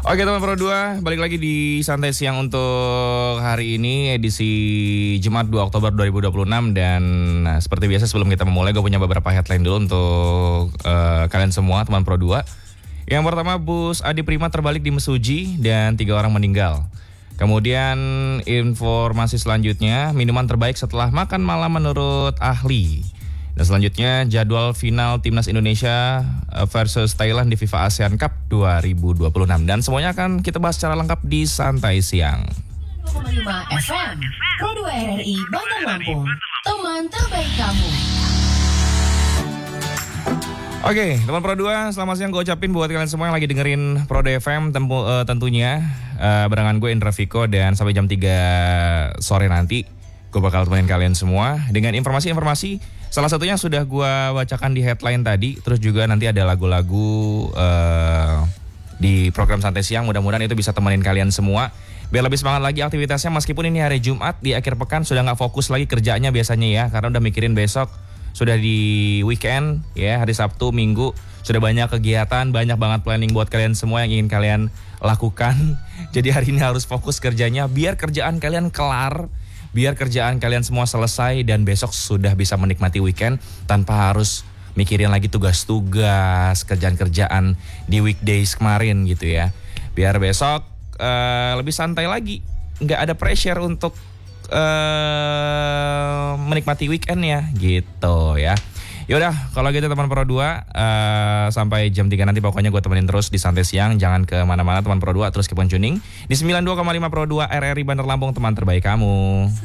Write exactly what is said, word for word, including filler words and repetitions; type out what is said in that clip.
Oke teman Pro dua, balik lagi di Santai Siang untuk hari ini edisi Jumat dua Oktober dua ribu dua puluh enam. Dan nah, seperti biasa sebelum kita memulai gue punya beberapa headline dulu untuk uh, kalian semua teman Pro dua. Yang pertama, bus Adi Prima terbalik di Mesuji dan tiga orang meninggal. Kemudian informasi selanjutnya, minuman terbaik setelah makan malam menurut ahli. Dan selanjutnya jadwal final Timnas Indonesia versus Thailand di FIFA ASEAN Cup dua ribu dua puluh enam. Dan semuanya akan kita bahas secara lengkap di Santai Siang. dua koma lima F M Pro dua R R I Bandar Lampung, teman terbaik kamu. Oke, teman Pro dua, selamat siang gue ucapin buat kalian semua yang lagi dengerin Pro dua F M tempu, uh, tentunya uh, barengan gue Indra Viko, dan sampai jam tiga sore nanti gue bakal temenin kalian semua dengan informasi-informasi. Salah satunya sudah gue bacakan di headline tadi. Terus juga nanti ada lagu-lagu uh, di program Santai Siang. Mudah-mudahan itu bisa temenin kalian semua biar lebih semangat lagi aktivitasnya. Meskipun ini hari Jumat, di akhir pekan sudah gak fokus lagi kerjanya biasanya ya, karena udah mikirin besok. Sudah di weekend ya, hari Sabtu, Minggu. Sudah banyak kegiatan, banyak banget planning buat kalian semua yang ingin kalian lakukan. Jadi hari ini harus fokus kerjanya biar kerjaan kalian kelar, biar kerjaan kalian semua selesai, dan besok sudah bisa menikmati weekend tanpa harus mikirin lagi tugas-tugas, kerjaan-kerjaan di weekdays kemarin gitu ya. Biar besok uh, lebih santai lagi, nggak ada pressure untuk uh, menikmati weekendnya gitu ya. Yaudah, kalau gitu teman Pro dua, uh, sampai jam tiga nanti pokoknya gue temenin terus di Santai Siang. Jangan kemana-mana teman Pro dua, terus keep on tuning di sembilan puluh dua koma lima Pro dua R R I Bandar Lampung, teman terbaik kamu.